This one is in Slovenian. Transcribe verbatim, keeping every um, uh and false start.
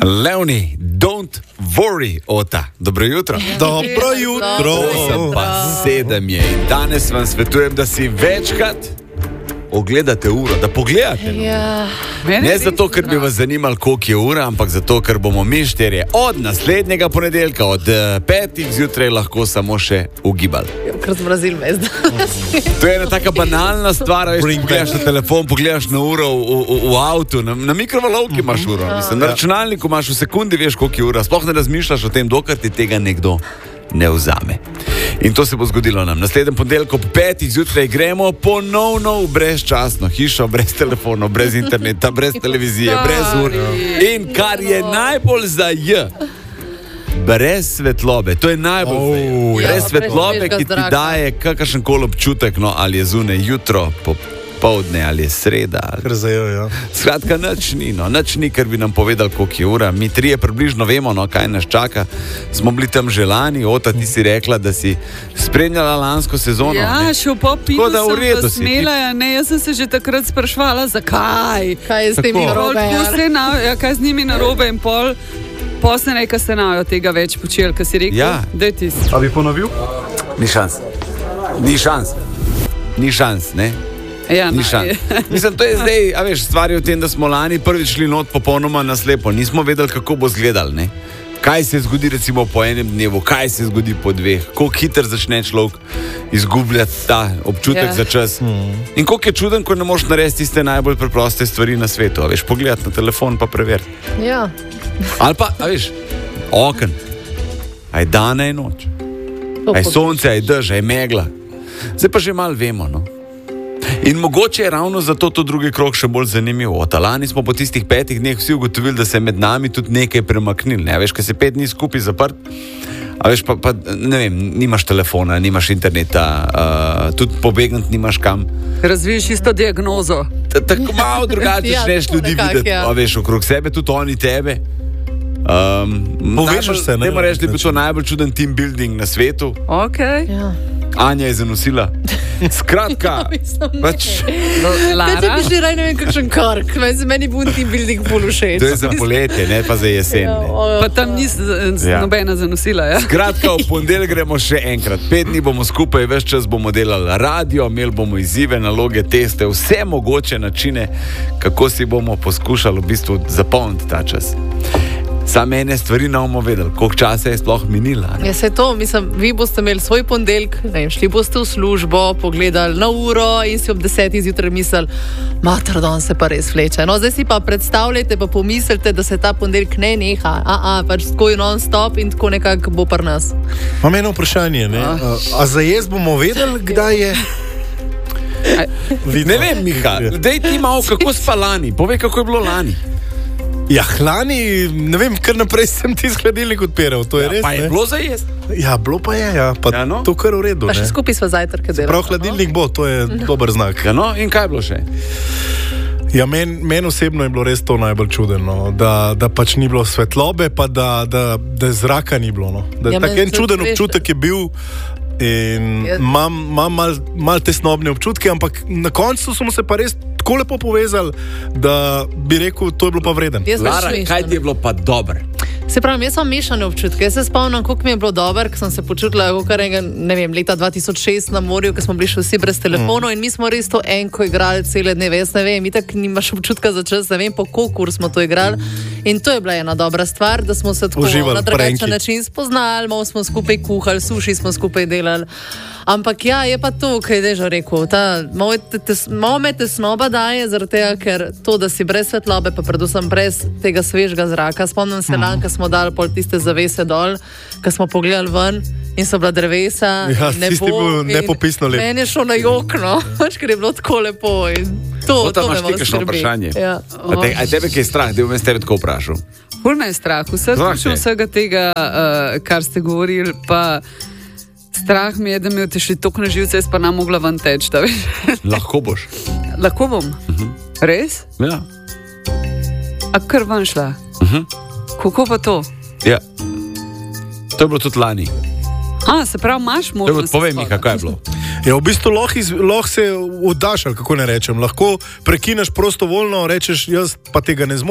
Leonie, don't worry, Ota. Dobro jutro. Dobro jutro. Sem pa sedem je in danes vam svetujem, da si večkrat ogledate uro, da pogledate. Ja. Ne zato, ker bi vas zanimali, koliko je ura, ampak zato, ker bomo mi štirje od naslednjega ponedeljka, od petih zjutraj lahko samo še ugibali. Ker zmrazil me zdaj. To je ena taka banalna stvar, veš, pogledaš na telefon, pogledaš na uro v, v, v avtu, na, na mikrovalovki imaš uro, mislim, na računalniku imaš v sekundi, veš, koliko je ura, sploh ne razmišljaš o tem, dokler ti tega nekdo ne vzame. In to se bo zgodilo nam. Naslednjem ponedeljku ob petih zjutraj gremo ponovno v brezčasno hišo, brez telefonov, brez interneta, brez televizije, brez ur. In kar je najbolj za J, brez svetlobe. To je najbolj oh, za J. Brez ja, svetlobe, ki ti daje kakršen koli občutek, no, ali je zunaj jutro, popoldne, ali je sreda. Krzajo, ja. Skratka, nič ni, no, nič ni, ker bi nam povedali, koliko je ura. Mi trije približno vemo, no, kaj nas čaka. Smo bili tam že lani, Ota, ti si rekla, da si spremljala lansko sezono. Ja, ne? še v popivu sem pa smela, ti... ja, ne, jaz sem se že takrat sprašvala, zakaj. Kaj je s temi narobe, ja? ja? Kaj z njimi narobe in pol, posne nekaj se najo tega več počel, kaj si rekel? Ja. Daj ti. A bi ponovil? Ni šans. Ni šans. Ni šans, ne? Ja, Ni šans. Mislim, to je zdaj, a veš, stvar je v tem, da smo lani prvič šli not popolnoma naslepo. Nismo vedeli, kako bo izgledal, ne? Kaj se zgodi recimo po enem dnevu, kaj se zgodi po dveh, koliko hiter začne človek izgubljati ta občutek Ja. za čas. Mm. In koliko je čuden, ko ne moreš narediti tiste najbolj preproste stvari na svetu. A veš, pogledati na telefon pa preveriti. Ja. Ali pa, a veš, oken. A je dan, a je noč. A je sonce, a je dež, a je megla. Zdaj pa že malo vemo, no. In mogoče je ravno zato to drugi krog še bolj zanimiv. Od lani smo po tistih petih dneh vsi ugotovili, da se je med nami tudi nekaj premaknil. Ne? A veš, kaj se pet dni skupaj zaprt, a veš, pa, pa ne vem, nimaš telefona, nimaš interneta, uh, tudi pobegniti nimaš kam. Razviješ isto diagnozo. Tako malo drugače Ja, začneš tako ljudi nekako, videti, ja. a veš, okrog sebe, tudi oni tebe. Um, Povežeš se, ne? Ne moreš, da je bil to najbolj čuden team building na svetu. Ok. Ja. Anja je zanosila. Skratka, pač, Kaj ti bi že raj, ne vem, kakšen kark. Meni bo team building pol všeč. to je za poletje, ne pa za jesen. Ne. Pa tam ni z- z- Ja. nobena zanosila, ja? Skratka, v ponedeljek gremo še enkrat. Pet dni bomo skupaj, ves čas bomo delali radio, imeli bomo izzive, naloge, teste, vse mogoče načine, kako si bomo poskušali v bistvu zapolniti ta čas. Sam ene stvari ne bomo vedeli, koliko časa je sploh minila. Ne? Ja, se to, mislim, vi boste imeli svoj ponedeljek, ne vem, šli boste v službo, pogledali na uro in si ob desetih zjutraj mislili, mater, dan se pa res vleče. No, zdaj si pa predstavljajte, pa pomislite, da se ta ponedeljek ne neha, a, a pač tako je non-stop in tako nekako bo pri nas. Imam eno vprašanje, ne? A, a za jaz bomo vedeli, kdaj je? Ne vem, Miha, dej ti malo, kako spa lani, povej, kako je bilo lani. Ja, lani, ne vem, kar naprej sem ti z hladilnik odpiral, to je Ja, res, pa je ne? bilo za jesti. Ja, bilo pa je, ja, pa Ja, no. to kar v redu, Pa še ne? skupaj sva zajtrke delali. Prav hladilnik bo, to je dober znak. Ja, no, in kaj je bilo še? Ja, meni men osebno je bilo res to najbolj čudeno, da, da pač ni bilo svetlobe, pa da, da, da zraka ni bilo. No. Da, Ja, tak meni en se čuden veš- občutek je bil in Ja. imam ja. malo mal tesnobne občutke, ampak na koncu smo se pa res tako lepo povezali, da bi rekel, to je bilo pa vreden. Jaz sem Lara, šmešana. kaj ti je bilo pa dobro? Se pravi, jaz sem mešane občutke. Jaz se spomnim, koliko mi je bilo dobro, ko sem se počutila, kot enega, ne vem, leta dva tisoč šest na morju, ko smo bili še vsi brez telefonov mm. in mi smo res to enko igrali cele dneve. Jaz ne vem, itak nimaš občutka za čas, ne vem, po koliko ur smo to igrali. In to je bila ena dobra stvar, da smo se tako Uživali na v drugačen pranki. način spoznali, malo smo skupaj kuhali, suši smo skupaj delali. Ampak ja, je pa to, kaj je že rekel. Ta, malo, te, te, malo me tesnoba daje, zaradi tega, ker to, da si brez svetlobe, pa predvsem brez tega svežega zraka. Spomnim se, mm. lani, ko smo dali pol tiste zavese dol, ko smo pogledali ven in so bila drevesa. Ja, in tisti bil in nepopisno lep. Meni je šlo na jokno, ker je bilo tako lepo. In to, Ota, to imaš me ti malo kakšno skrbi. vprašanje? Ja. A, te, a tebe kaj je strah, da bi me s tebe tako vprašal? Ful me je strah, vse Strah slušam te. vsega tega, uh, kar ste govorili, pa strah mi je, da mi je šli tok na živce, jaz pa nam mogla ven teč, da veš. Lahko boš. Lahko bom. Uh-huh. Res? Ja. A kar ven šla? Uh-huh. Kako pa to? Ja. To je bilo tudi lani. A, se pravi, imaš možnost. Povej mi, kako je bilo. Ja, v bistvu lahko, iz, lahko se oddaš, ali kako ne rečem. Lahko prekineš prostovoljno, rečeš, jaz pa tega ne zmorem.